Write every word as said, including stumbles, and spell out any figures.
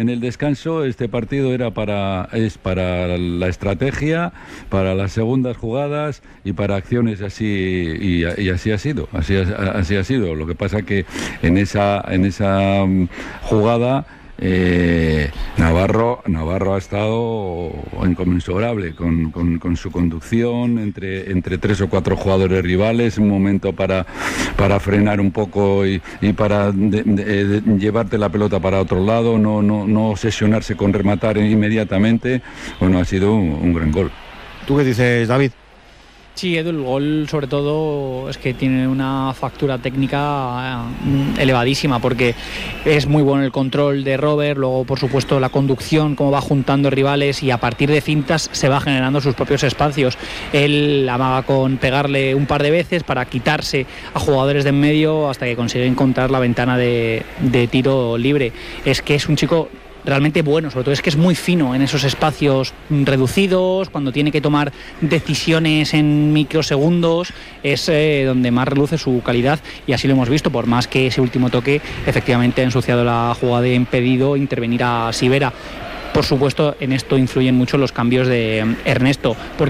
en el descanso este partido era para es para la estrategia, para las segundas jugadas y para acciones así, y, y así ha sido, así, así ha sido. Lo que pasa que en esa en esa jugada Eh, Navarro Navarro ha estado inconmensurable con, con, con su conducción entre, entre tres o cuatro jugadores rivales, un momento para, para frenar un poco y, y para de, de, de llevarte la pelota para otro lado, no, no, no obsesionarse con rematar inmediatamente. Bueno, ha sido un, un gran gol. ¿Tú qué dices, David? Sí, Edu, el gol sobre todo es que tiene una factura técnica elevadísima, porque es muy bueno el control de Robert, luego por supuesto la conducción, cómo va juntando rivales y a partir de fintas se va generando sus propios espacios. Él amaga con pegarle un par de veces para quitarse a jugadores de en medio hasta que consigue encontrar la ventana de, de tiro libre. Es que es un chico realmente bueno, sobre todo es que es muy fino en esos espacios reducidos, cuando tiene que tomar decisiones en microsegundos, es eh, donde más reluce su calidad, y así lo hemos visto, por más que ese último toque efectivamente ha ensuciado la jugada y impedido intervenir a Sivera. Por supuesto, en esto influyen mucho los cambios de Ernesto, porque